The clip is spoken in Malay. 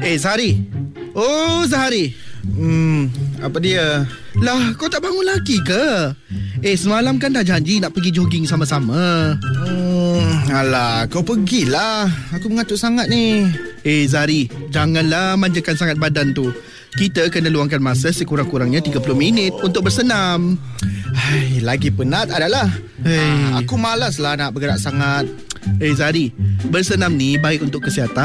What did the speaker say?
Zahari. Oh, Zahari. Apa dia? Lah, kau tak bangun lagi ke? Semalam kan dah janji nak pergi jogging sama-sama. Alah, kau pergilah. Aku mengantuk sangat ni. Zahari, janganlah manjakan sangat badan tu. Kita kena luangkan masa sekurang-kurangnya 30 minit untuk bersenam. Lagi penat adalah aku malas lah nak bergerak sangat. Zahari, bersenam ni baik untuk kesihatan.